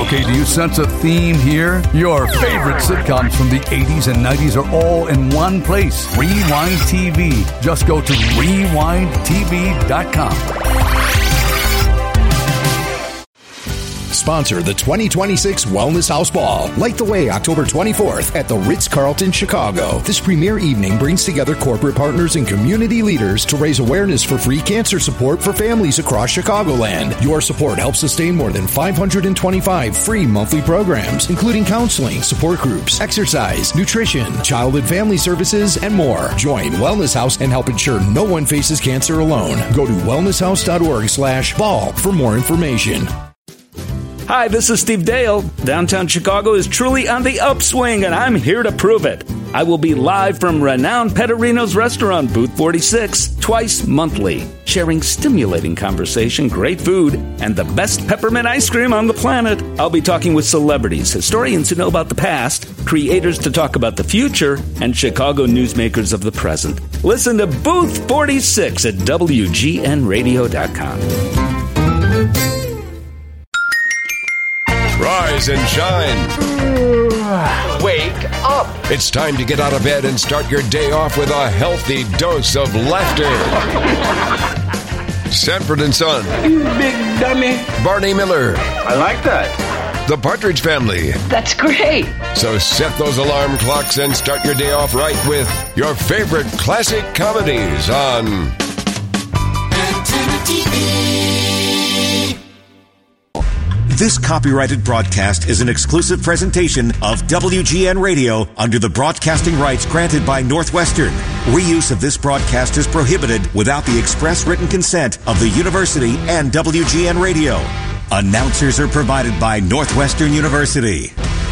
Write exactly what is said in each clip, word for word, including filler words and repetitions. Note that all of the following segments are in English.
Okay, do you sense a theme here? Your favorite sitcoms from the eighties and nineties are all in one place. Rewind T V. Just go to rewind t v dot com. Sponsor the twenty twenty-six Wellness House Ball. Light the way October twenty-fourth at the Ritz-Carlton, Chicago. This premier evening brings together corporate partners and community leaders to raise awareness for free cancer support for families across Chicagoland. Your support helps sustain more than five hundred twenty-five free monthly programs, including counseling, support groups, exercise, nutrition, child and family services, and more. Join Wellness House and help ensure no one faces cancer alone. Go to wellness house dot org slash ball for more information. Hi, this is Steve Dale. Downtown Chicago is truly on the upswing, and I'm here to prove it. I will be live from renowned Pettorino's restaurant, Booth forty-six, twice monthly, sharing stimulating conversation, great food, and the best peppermint ice cream on the planet. I'll be talking with celebrities, historians who know about the past, creators to talk about the future, and Chicago newsmakers of the present. Listen to Booth forty-six at W G N radio dot com. Rise and shine. Wake up. It's time to get out of bed and start your day off with a healthy dose of laughter. Sanford and Son. You big dummy. Barney Miller. I like that. The Partridge Family. That's great. So set those alarm clocks and start your day off right with your favorite classic comedies on Antenna T V. This copyrighted broadcast is an exclusive presentation of W G N Radio under the broadcasting rights granted by Northwestern. Reuse of this broadcast is prohibited without the express written consent of the university and W G N Radio. Announcers are provided by Northwestern University.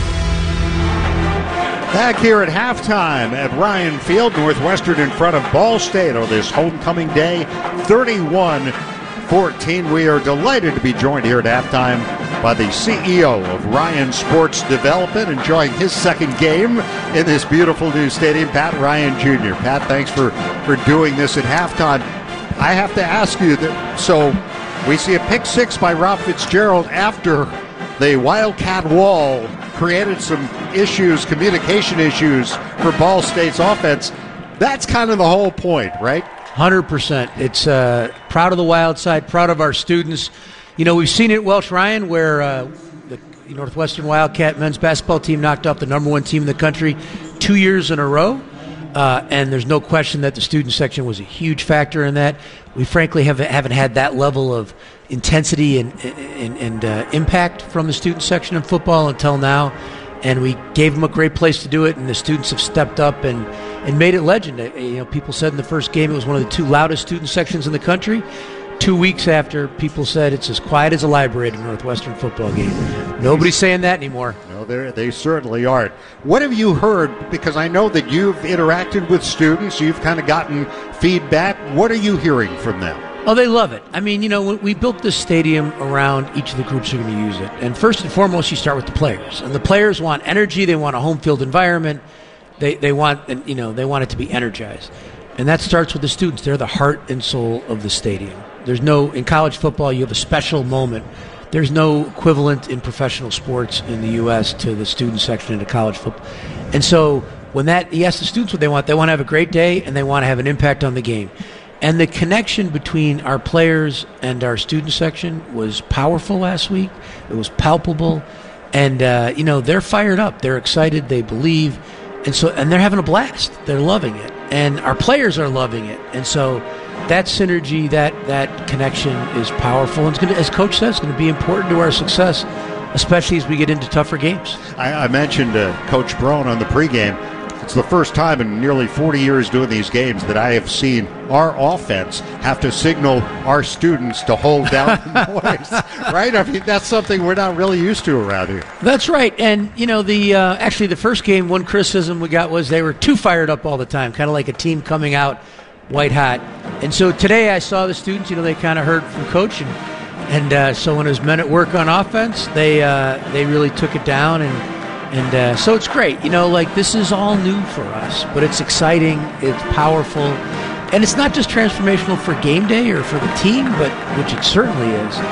Back here at halftime at Ryan Field, Northwestern in front of Ball State on this homecoming day, thirty-one fourteen. We are delighted to be joined here at halftime by the C E O of Ryan Sports Development, enjoying his second game in this beautiful new stadium, Pat Ryan Junior Pat, thanks for, for doing this at halftime. I have to ask you, that, so we see a pick six by Rob Fitzgerald after the Wildcat wall created some issues, communication issues for Ball State's offense. That's kind of the whole point, right? one hundred percent. It's uh, proud of the Wild side, proud of our students. You know, we've seen it at Welsh Ryan where uh, the Northwestern Wildcat men's basketball team knocked off the number one team in the country two years in a row. Uh, and there's no question that the student section was a huge factor in that. We frankly haven't, haven't had that level of intensity and, and, and uh, impact from the student section in football until now. And we gave them a great place to do it, and the students have stepped up and, and made it legend. You know, people said in the first game it was one of the two loudest student sections in the country. Two weeks after, people said it's as quiet as a library at a Northwestern football game. Nobody's saying that anymore. No, they certainly aren't. What have you heard? Because I know that you've interacted with students. You've kind of gotten feedback. What are you hearing from them? Oh, they love it. I mean, you know, we built this stadium around each of the groups who are going to use it. And first and foremost, you start with the players. And the players want energy. They want a home field environment. They they want, you know, they want it to be energized. And that starts with the students. They're the heart and soul of the stadium. There's no, in college football, you have a special moment. There's no equivalent in professional sports in the U S to the student section into college football. And so when that, he asks the students what they want. They want to have a great day, and they want to have an impact on the game. And the connection between our players and our student section was powerful last week. It was palpable. And, uh, you know, they're fired up. They're excited. They believe. And so, and they're having a blast. They're loving it. And our players are loving it. And so that synergy, that that connection is powerful. And it's going to, as Coach says, it's going to be important to our success, especially as we get into tougher games. I, I mentioned uh, Coach Brown on the pregame. It's the first time in nearly forty years doing these games that I have seen our offense have to signal our students to hold down the noise, right? I mean, that's something we're not really used to around here. That's right. And, you know, the uh, actually the first game, one criticism we got was they were too fired up all the time, kind of like a team coming out white hot. And so today I saw the students, you know, they kind of heard from Coach. And, and uh, so when it was men at work on offense, they uh, they really took it down. And And uh, so it's great. You know, like this is all new for us, but it's exciting, it's powerful, and it's not just transformational for game day or for the team, but which it certainly is,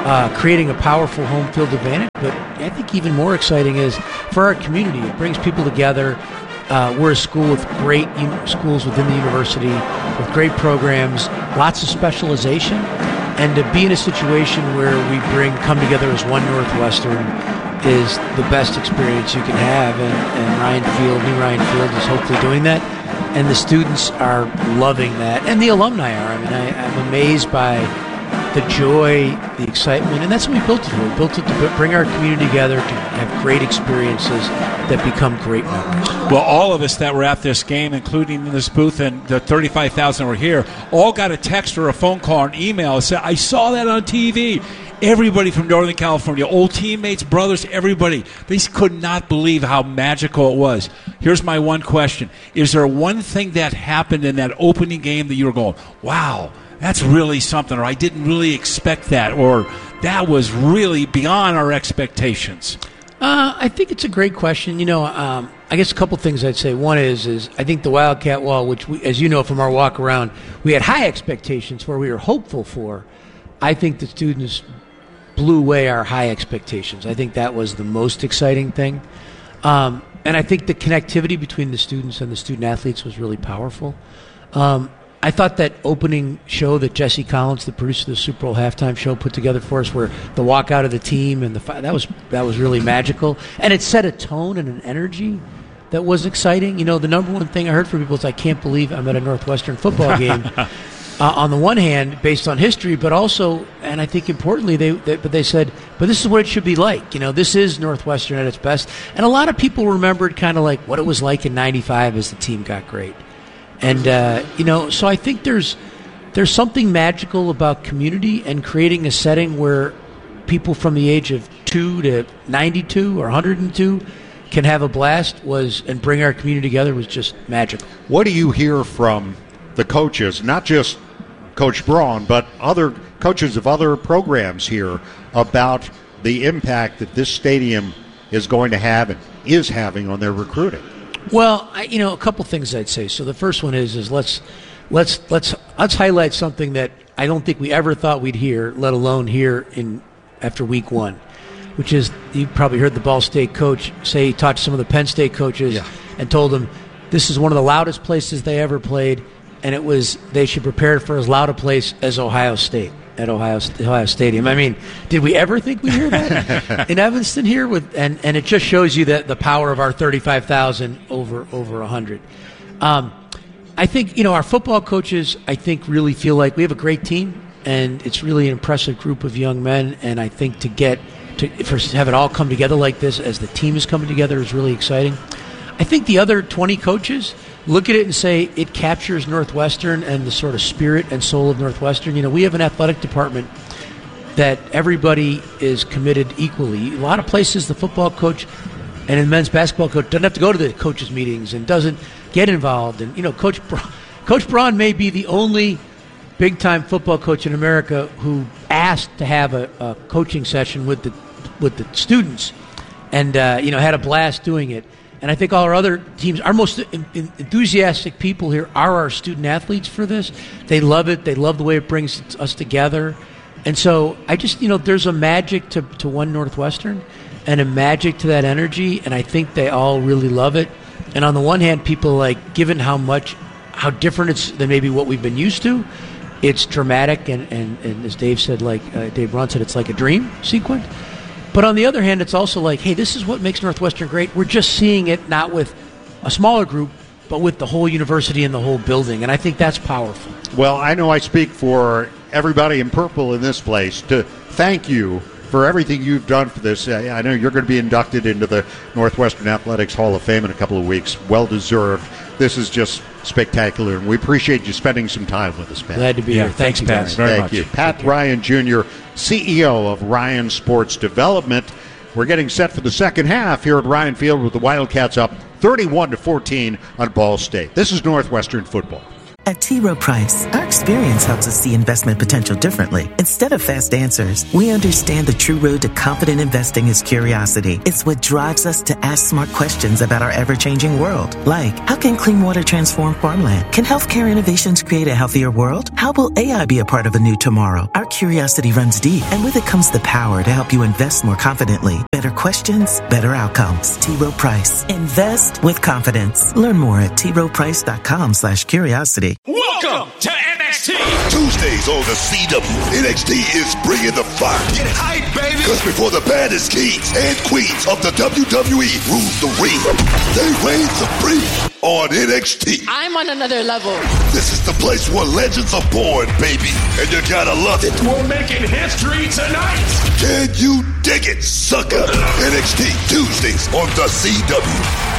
uh, creating a powerful home field advantage. But I think even more exciting is for our community. It brings people together. Uh, we're a school with great un- schools within the university, with great programs, lots of specialization. And to be in a situation where we bring come together as one Northwestern is the best experience you can have. And, and Ryan Field, new Ryan Field, is hopefully doing that. And the students are loving that. And the alumni are. I mean, I, I'm amazed by the joy, the excitement. And that's what we built it for. We built it to bring our community together, to have great experiences that become great memories. Well, all of us that were at this game, including in this booth and the thirty-five thousand were here, all got a text or a phone call or an email and said, I saw that on T V. Everybody from Northern California, old teammates, brothers, everybody, they could not believe how magical it was. Here's my one question. Is there one thing that happened in that opening game that you were going, wow, that's really something, or I didn't really expect that, or that was really beyond our expectations? Uh, I think it's a great question. You know, um, I guess a couple things I'd say. One is, is I think the Wildcat Wall, which, we, as you know from our walk around, we had high expectations for, we were hopeful for. I think the students blew away our high expectations. I think that was the most exciting thing. Um, and I think the connectivity between the students and the student athletes was really powerful. Um, I thought that opening show that Jesse Collins, the producer of the Super Bowl halftime show, put together for us, where the walkout of the team and the that was that was really magical, and it set a tone and an energy that was exciting. You know, the number one thing I heard from people is, "I can't believe I'm at a Northwestern football game." uh, on the one hand, based on history, but also, and I think importantly, they, they but they said, "But this is what it should be like." You know, this is Northwestern at its best, and a lot of people remembered kind of like what it was like in ninety-five as the team got great. And, uh, you know, so I think there's there's something magical about community and creating a setting where people from the age of two to ninety-two or one hundred two can have a blast was and bring our community together was just magical. What do you hear from the coaches, not just Coach Braun, but other coaches of other programs here about the impact that this stadium is going to have and is having on their recruiting? Well, I, you know, a couple things I'd say. So the first one is is let's let's let's let's highlight something that I don't think we ever thought we'd hear, let alone hear in after week one, which is you probably heard the Ball State coach say he talked to some of the Penn State coaches yeah. and told them this is one of the loudest places they ever played, and it was they should prepare for as loud a place as Ohio State at Ohio Ohio Stadium. I mean, did we ever think we'd hear that in Evanston here? With and, and it just shows you that the power of our thirty-five thousand over over one hundred. Um, I think, you know, our football coaches, I think, really feel like we have a great team, and it's really an impressive group of young men, and I think to get to for have it all come together like this as the team is coming together is really exciting. I think the other twenty coaches look at it and say it captures Northwestern and the sort of spirit and soul of Northwestern. You know, we have an athletic department that everybody is committed equally. A lot of places the football coach and the men's basketball coach doesn't have to go to the coaches' meetings and doesn't get involved. And, you know, Coach Bra- Coach Braun may be the only big-time football coach in America who asked to have a, a coaching session with the with the students and, uh, you know, had a blast doing it. And I think all our other teams, our most enthusiastic people here are our student athletes for this. They love it. They love the way it brings us together. And so I just, you know, there's a magic to, to One Northwestern and a magic to that energy, and I think they all really love it. And on the one hand, people like, given how much, how different it's than maybe what we've been used to, it's dramatic, and, and, and as Dave said, like uh, Dave Braun said, it's like a dream sequence. But on the other hand, it's also like, hey, this is what makes Northwestern great. We're just seeing it not with a smaller group, but with the whole university and the whole building. And I think that's powerful. Well, I know I speak for everybody in purple in this place to thank you for everything you've done for this. I know you're going to be inducted into the Northwestern Athletics Hall of Fame in a couple of weeks. Well deserved. This is just spectacular, and we appreciate you spending some time with us, Pat. Glad to be yeah, here. Thanks, thanks, Pat. Very Thank much. you. Pat Ryan Junior, C E O of Ryan Sports Development. We're getting set for the second half here at Ryan Field with the Wildcats up thirty-one to fourteen on Ball State. This is Northwestern football. At T. Rowe Price, our experience helps us see investment potential differently. Instead of fast answers, we understand the true road to confident investing is curiosity. It's what drives us to ask smart questions about our ever-changing world. Like, how can clean water transform farmland? Can healthcare innovations create a healthier world? How will A I be a part of a new tomorrow? Our curiosity runs deep, and with it comes the power to help you invest more confidently. Better questions, better outcomes. T. Rowe Price. Invest with confidence. Learn more at t rowe price dot com slash curiosity. Welcome to N X T. Tuesdays on the C W. N X T is bringing the fire. Get hype, baby. Because before the baddest kings and queens of the W W E rule the ring, they reign supreme on N X T. I'm on another level. This is the place where legends are born, baby. And you gotta love it. We're making history tonight. Can you dig it, sucker? N X T Tuesdays on the C W.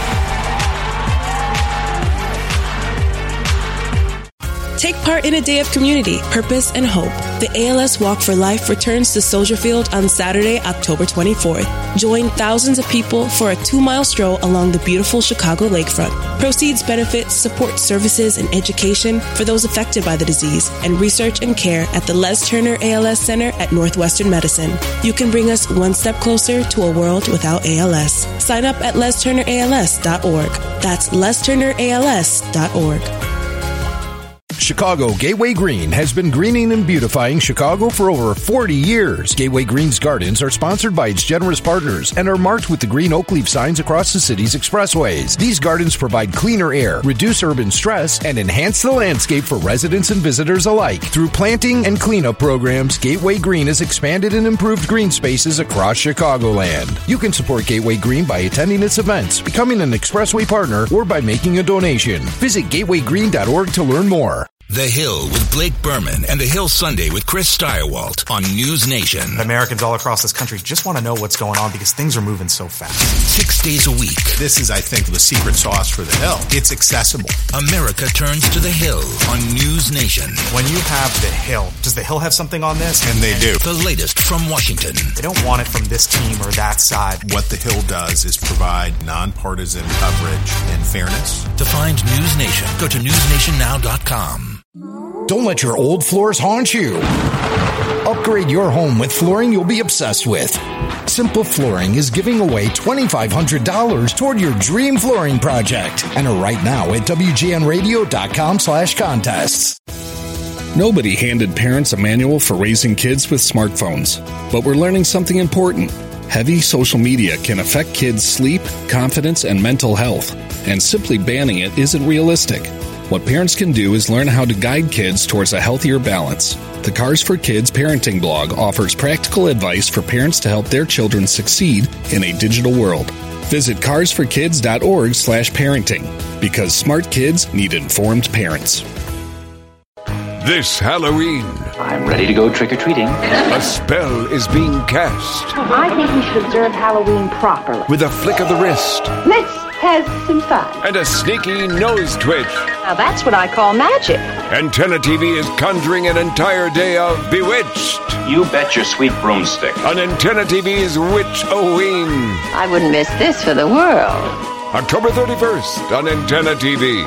Take part in a day of community, purpose, and hope. The A L S Walk for Life returns to Soldier Field on Saturday, October twenty-fourth. Join thousands of people for a two-mile stroll along the beautiful Chicago lakefront. Proceeds benefit support services and education for those affected by the disease and research and care at the Les Turner A L S Center at Northwestern Medicine. You can bring us one step closer to a world without A L S. Sign up at les turner a l s dot org. That's les turner a l s dot org. Chicago Gateway Green has been greening and beautifying Chicago for over forty years. Gateway Green's gardens are sponsored by its generous partners and are marked with the green oak leaf signs across the city's expressways. These gardens provide cleaner air, reduce urban stress, and enhance the landscape for residents and visitors alike. Through planting and cleanup programs, Gateway Green has expanded and improved green spaces across Chicagoland. You can support Gateway Green by attending its events, becoming an expressway partner, or by making a donation. Visit gateway green dot org to learn more. The Hill with Blake Berman and The Hill Sunday with Chris Steyerwalt on News Nation. Americans all across this country just want to know what's going on because things are moving so fast. Six days a week. This is, I think, the secret sauce for The Hill. It's accessible. America turns to The Hill on News Nation. When you have The Hill, does The Hill have something on this? And they do. The latest from Washington. They don't want it from this team or that side. What The Hill does is provide nonpartisan coverage and fairness. To find News Nation, go to news nation now dot com. Don't let your old floors haunt you. Upgrade your home with flooring you'll be obsessed with. Simple Flooring is giving away two thousand five hundred dollars toward your dream flooring project. Enter right now at W G N radio dot com slash contests. Nobody handed parents a manual for raising kids with smartphones, but we're learning something important. Heavy social media can affect kids' sleep, confidence, and mental health, and simply banning it isn't realistic. What parents can do is learn how to guide kids towards a healthier balance. The Cars for Kids parenting blog offers practical advice for parents to help their children succeed in a digital world. Visit cars for kids dot org slash parenting, because smart kids need informed parents. This Halloween, I'm ready to go trick-or-treating. A spell is being cast. I think we should observe Halloween properly. With a flick of the wrist. Let's have some fun. And a sneaky nose twitch. Now that's what I call magic. Antenna T V is conjuring an entire day of Bewitched. You bet your sweet broomstick. On Antenna T V's Witch-O-Ween. I wouldn't miss this for the world. October thirty-first on Antenna T V.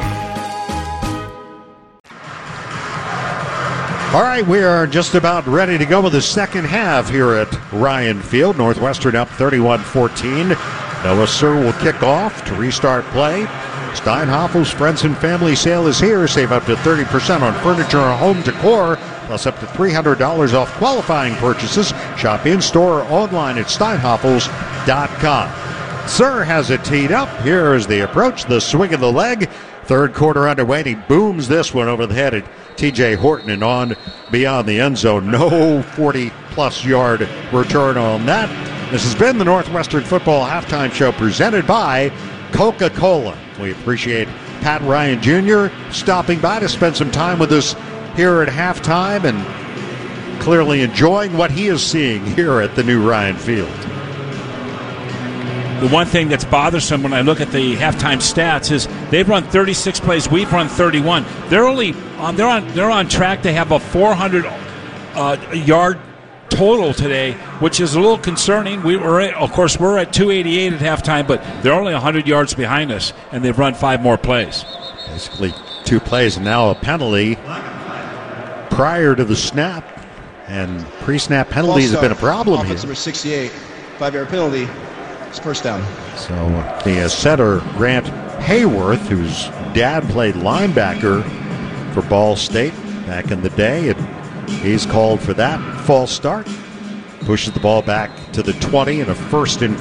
All right, we are just about ready to go with the second half here at Ryan Field. Northwestern up thirty-one fourteen. Noah Sir will kick off to restart play. Steinhoffel's Friends and Family Sale is here. Save up to thirty percent on furniture and home decor, plus up to three hundred dollars off qualifying purchases. Shop in-store or online at steinhoffels dot com. Sir has it teed up. Here is the approach, the swing of the leg. Third quarter underway, and he booms this one over the head at T J Horton and on beyond the end zone. No forty-plus yard return on that. This has been the Northwestern Football Halftime Show presented by Coca-Cola. We appreciate Pat Ryan Junior stopping by to spend some time with us here at halftime and clearly enjoying what he is seeing here at the new Ryan Field. The one thing that's bothersome when I look at the halftime stats is they've run thirty-six plays, we've run thirty-one. They're only on they're on they're on track to have a four hundred uh, yard total today, which is a little concerning. We were at, of course we're at two eighty-eight at halftime, but they're only one hundred yards behind us, and they've run five more plays. Basically two plays and now a penalty prior to the snap, and pre-snap penalties have been a problem here. Number sixty-eight, five-yard penalty. It's first down. So the uh, setter, Grant Hayworth, whose dad played linebacker for Ball State back in the day, and He's called for that. False start. Pushes the ball back to the twenty and a first and